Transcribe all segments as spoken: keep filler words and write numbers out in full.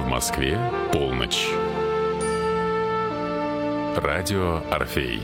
Москве полночь. Радио Орфей.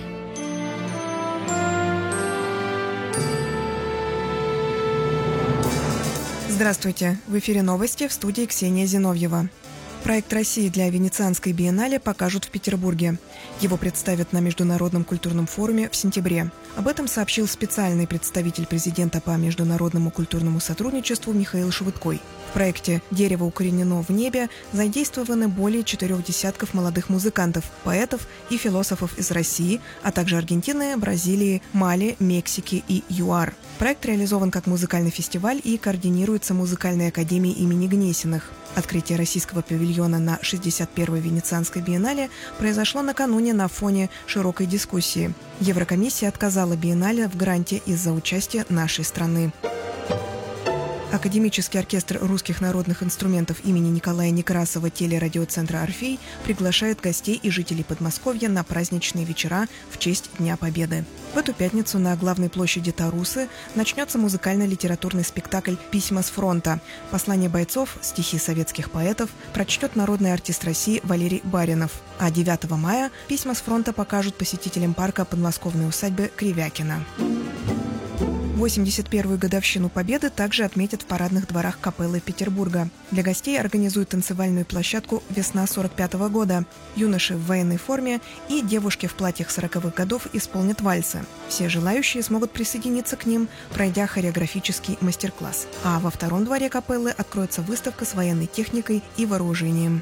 Здравствуйте! В эфире новости, в студии Ксения Зиновьева. Проект России для Венецианской биеннале покажут в Петербурге. Его представят на Международном культурном форуме в сентябре. Об этом сообщил специальный представитель президента по международному культурному сотрудничеству Михаил Швыдкой. В проекте «Дерево укоренено в небе» задействованы более четырех десятков молодых музыкантов, поэтов и философов из России, а также Аргентины, Бразилии, Мали, Мексики и ЮАР. Проект реализован как музыкальный фестиваль и координируется Музыкальной академией имени Гнесиных. Открытие российского павильона на шестьдесят первой Венецианской биеннале произошло накануне на фоне широкой дискуссии. Еврокомиссия отказала биеннале в гранте из-за участия нашей страны. Академический оркестр русских народных инструментов имени Николая Некрасова телерадиоцентра «Орфей» приглашает гостей и жителей Подмосковья на праздничные вечера в честь Дня Победы. В эту пятницу на главной площади Тарусы начнется музыкально-литературный спектакль «Письма с фронта». Послания бойцов, стихи советских поэтов прочтет народный артист России Валерий Баринов. А девятого мая «Письма с фронта» покажут посетителям парка подмосковной усадьбы Кривякина. восемьдесят первую годовщину Победы также отметят в парадных дворах Капеллы Петербурга. Для гостей организуют танцевальную площадку «Весна сорок пятого года». Юноши в военной форме и девушки в платьях сороковых годов исполнят вальсы. Все желающие смогут присоединиться к ним, пройдя хореографический мастер-класс. А во втором дворе Капеллы откроется выставка с военной техникой и вооружением.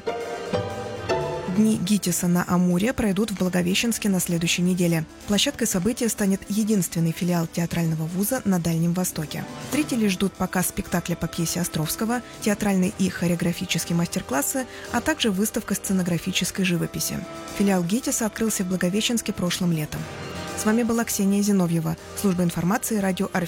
Дни ГИТИСа на Амуре пройдут в Благовещенске на следующей неделе. Площадкой события станет единственный филиал театрального вуза на Дальнем Востоке. Зрители ждут показ спектакля по пьесе Островского, театральные и хореографические мастер-классы, а также выставка сценографической живописи. Филиал ГИТИСа открылся в Благовещенске прошлым летом. С вами была Ксения Зиновьева, служба информации радио Орфей.